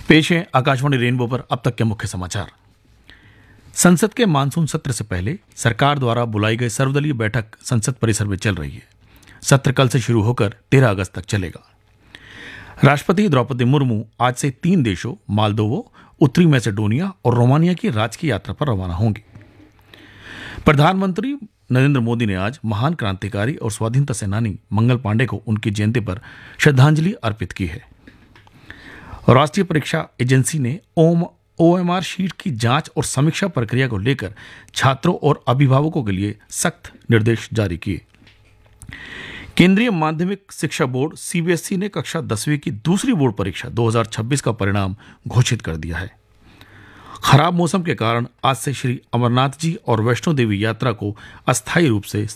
पेश है आकाशवाणी रेनबो पर अब तक के मुख्य समाचार। संसद के मानसून सत्र से पहले सरकार द्वारा बुलाई गई सर्वदलीय बैठक संसद परिसर में चल रही है। सत्र कल से शुरू होकर 13 अगस्त तक चलेगा। राष्ट्रपति द्रौपदी मुर्मू आज से 3 देशों मालदोवो, उत्तरी मैसेडोनिया और रोमानिया की राजकीय यात्रा पर रवाना होंगे। प्रधानमंत्री नरेंद्र मोदी ने आज महान क्रांतिकारी और स्वाधीनता सेनानी मंगल पांडे को उनकी जयंती पर श्रद्धांजलि अर्पित की है। राष्ट्रीय परीक्षा एजेंसी ने ओएमआर शीट की जांच और समीक्षा प्रक्रिया को लेकर छात्रों और अभिभावकों के लिए सख्त निर्देश जारी किए। केंद्रीय माध्यमिक शिक्षा बोर्ड सीबीएसई ने कक्षा 10वीं की दूसरी बोर्ड परीक्षा 2026 का परिणाम घोषित कर दिया है। खराब मौसम के कारण आज से श्री अमरनाथ जी और वैष्णो देवी यात्रा को अस्थायी रूप से